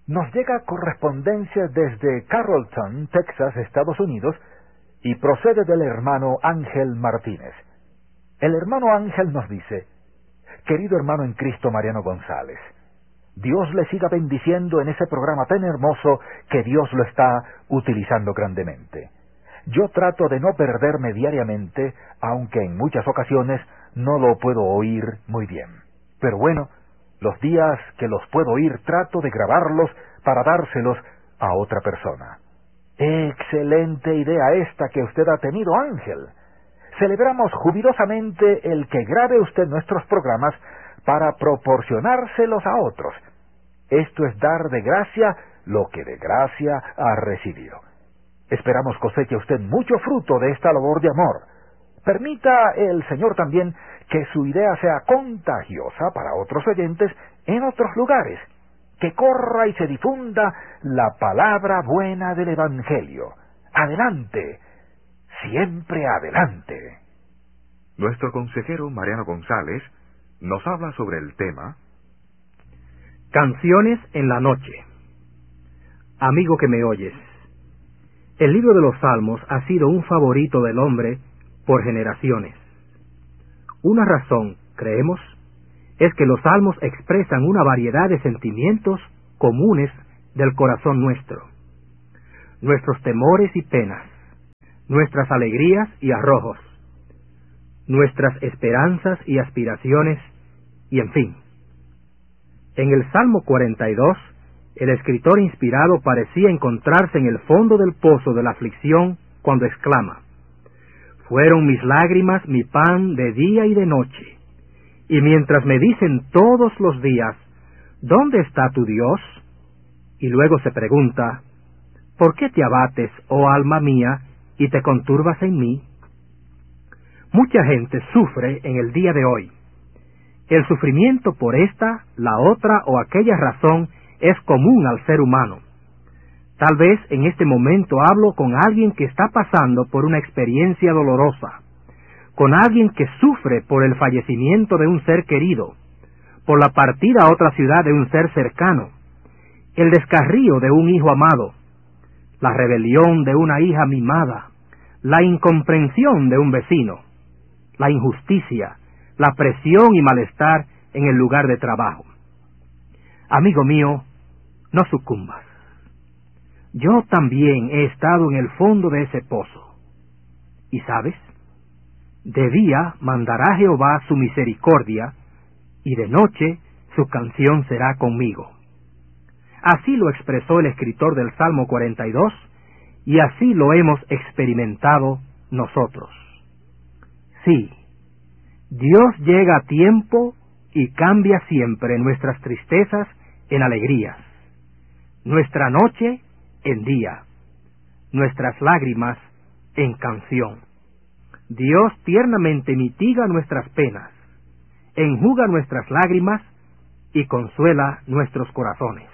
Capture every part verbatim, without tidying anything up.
Nos llega correspondencia desde Carrollton, Texas, Estados Unidos, y procede del hermano Ángel Martínez. El hermano Ángel nos dice: querido hermano en Cristo Mariano González, Dios le siga bendiciendo en ese programa tan hermoso que Dios lo está utilizando grandemente. Yo trato de no perderme diariamente, aunque en muchas ocasiones no lo puedo oír muy bien. Pero bueno, los días que los puedo oír trato de grabarlos para dárselos a otra persona. Excelente idea esta que usted ha tenido, Ángel. Celebramos jubilosamente el que grabe usted nuestros programas para proporcionárselos a otros. Esto es dar de gracia lo que de gracia ha recibido. Esperamos coseche usted mucho fruto de esta labor de amor. Permita el Señor también que su idea sea contagiosa para otros oyentes en otros lugares, que corra y se difunda la palabra buena del Evangelio. Adelante, siempre adelante. Nuestro consejero Mariano González nos habla sobre el tema Canciones en la noche. Amigo que me oyes, el libro de los Salmos ha sido un favorito del hombre por generaciones. Una razón, creemos, es que los Salmos expresan una variedad de sentimientos comunes del corazón nuestro, nuestros temores y penas, nuestras alegrías y arrojos, nuestras esperanzas y aspiraciones, y en fin. En el Salmo cuarenta y dos, el escritor inspirado parecía encontrarse en el fondo del pozo de la aflicción cuando exclama: fueron mis lágrimas mi pan de día y de noche, y mientras me dicen todos los días, ¿dónde está tu Dios? Y luego se pregunta, ¿por qué te abates, oh alma mía, y te conturbas en mí? Mucha gente sufre en el día de hoy. El sufrimiento por esta, la otra o aquella razón es común al ser humano. Tal vez en este momento hablo con alguien que está pasando por una experiencia dolorosa, con alguien que sufre por el fallecimiento de un ser querido, por la partida a otra ciudad de un ser cercano, el descarrío de un hijo amado, la rebelión de una hija mimada, la incomprensión de un vecino, la injusticia, la presión y malestar en el lugar de trabajo. Amigo mío, no sucumbas. Yo también he estado en el fondo de ese pozo. ¿Y sabes? De día mandará Jehová su misericordia, y de noche su canción será conmigo. Así lo expresó el escritor del Salmo cuarenta y dos, y así lo hemos experimentado nosotros. Sí, Dios llega a tiempo y cambia siempre nuestras tristezas en alegrías, nuestra noche en día, nuestras lágrimas en canción. Dios tiernamente mitiga nuestras penas, enjuga nuestras lágrimas y consuela nuestros corazones.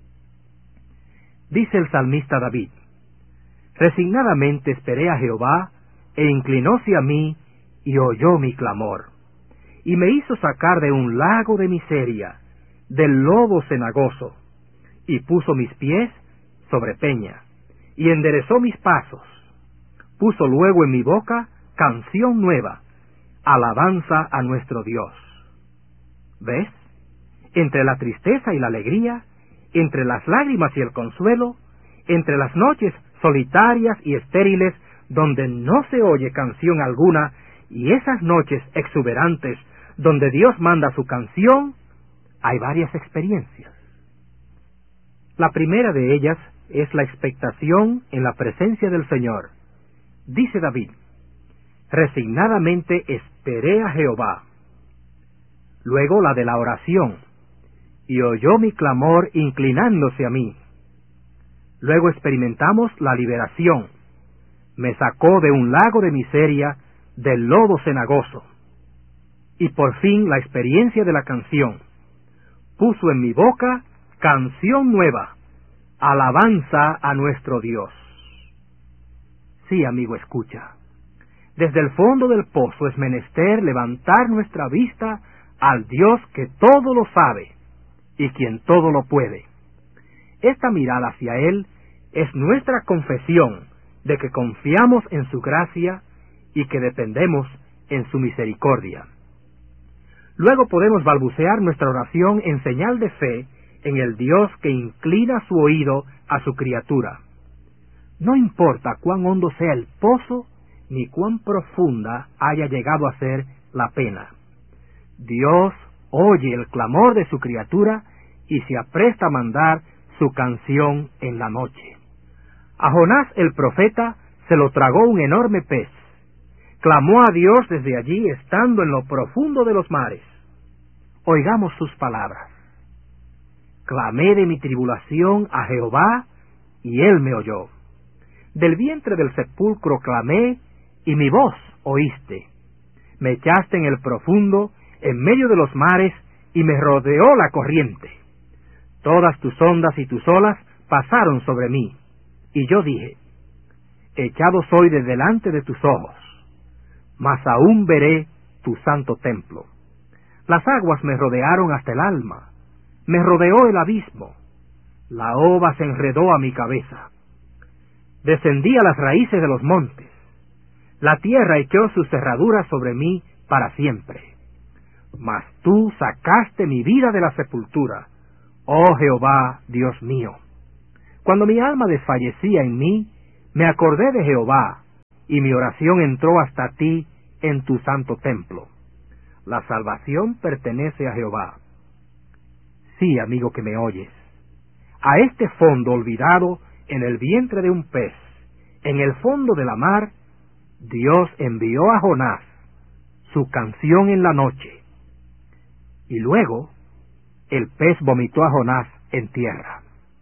Dice el salmista David: resignadamente esperé a Jehová, e inclinóse a mí, y oyó mi clamor, y me hizo sacar de un lago de miseria, del lodo cenagoso, y puso mis pies sobre peña, y enderezó mis pasos. Puso luego en mi boca canción nueva, alabanza a nuestro Dios. ¿Ves? Entre la tristeza y la alegría, entre las lágrimas y el consuelo, entre las noches solitarias y estériles, donde no se oye canción alguna, y esas noches exuberantes, donde Dios manda su canción, hay varias experiencias. La primera de ellas es la expectación en la presencia del Señor. Dice David: resignadamente esperé a Jehová. Luego la de la oración: y oyó mi clamor inclinándose a mí. Luego experimentamos la liberación: me sacó de un lago de miseria, del lodo cenagoso. Y por fin la experiencia de la canción: puso en mi boca canción nueva, alabanza a nuestro Dios. Sí, amigo, escucha. Desde el fondo del pozo es menester levantar nuestra vista al Dios que todo lo sabe y quien todo lo puede. esta mirada hacia Él es nuestra confesión de que confiamos en su gracia y que dependemos en su misericordia. Luego podemos balbucear nuestra oración en señal de fe en el Dios que inclina su oído a su criatura. No importa cuán hondo sea el pozo, ni cuán profunda haya llegado a ser la pena. Dios oye el clamor de su criatura y se apresta a mandar su canción en la noche. A Jonás el profeta se lo tragó un enorme pez. Clamó a Dios desde allí, estando en lo profundo de los mares. Oigamos sus palabras. Clamé de mi tribulación a Jehová, y él me oyó. Del vientre del sepulcro clamé, y mi voz oíste. Me echaste en el profundo, en medio de los mares, y me rodeó la corriente. Todas tus ondas y tus olas pasaron sobre mí. Y yo dije, echado soy de delante de tus ojos, mas aún veré tu santo templo. Las aguas me rodearon hasta el alma, me rodeó el abismo, la ova se enredó a mi cabeza. Descendí a las raíces de los montes, la tierra echó sus cerraduras sobre mí para siempre. Mas tú sacaste mi vida de la sepultura, oh Jehová, Dios mío. Cuando mi alma desfallecía en mí, me acordé de Jehová, y mi oración entró hasta ti en tu santo templo. La salvación pertenece a Jehová. Sí, amigo que me oyes, a este fondo olvidado en el vientre de un pez, en el fondo de la mar, Dios envió a Jonás su canción en la noche. Y luego, el pez vomitó a Jonás en tierra.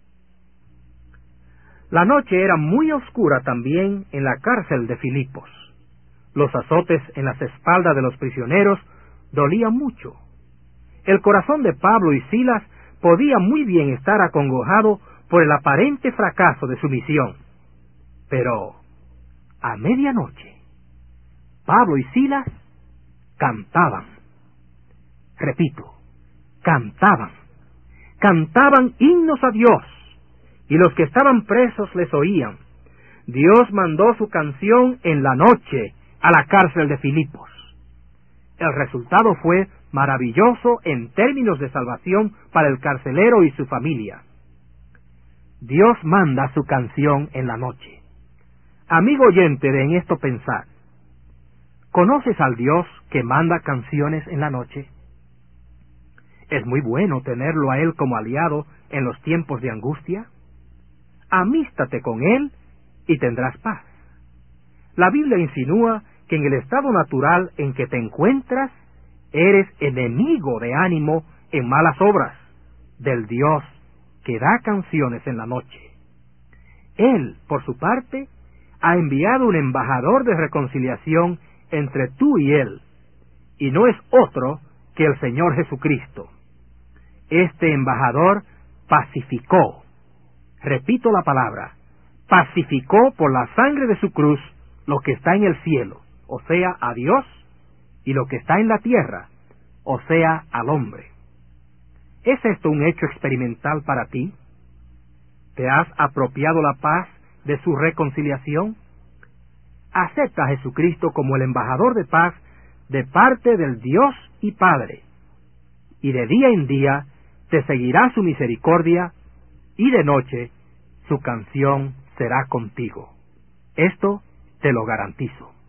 La noche era muy oscura también en la cárcel de Filipos. Los azotes en las espaldas de los prisioneros dolían mucho. El corazón de Pablo y Silas podía muy bien estar acongojado por el aparente fracaso de su misión. Pero, a medianoche, Pablo y Silas cantaban. Repito, cantaban. Cantaban himnos a Dios, y los que estaban presos les oían. Dios mandó su canción en la noche a la cárcel de Filipos. El resultado fue maravilloso en términos de salvación para el carcelero y su familia. Dios manda su canción en la noche. Amigo oyente de En Esto Pensar, ¿conoces al Dios que manda canciones en la noche? Es muy bueno tenerlo a Él como aliado en los tiempos de angustia. Amístate con Él y tendrás paz. La Biblia insinúa que en el estado natural en que te encuentras, eres enemigo de ánimo en malas obras, del Dios que da canciones en la noche. Él, por su parte, ha enviado un embajador de reconciliación entre tú y Él, y no es otro que el Señor Jesucristo. Este embajador pacificó, repito la palabra, pacificó por la sangre de su cruz lo que está en el cielo, o sea, a Dios, y lo que está en la tierra, o sea, al hombre. ¿Es esto un hecho experimental para ti? ¿Te has apropiado la paz de su reconciliación? Acepta a Jesucristo como el embajador de paz de parte del Dios y Padre, y de día en día te seguirá su misericordia, y de noche su canción será contigo. Esto te lo garantizo.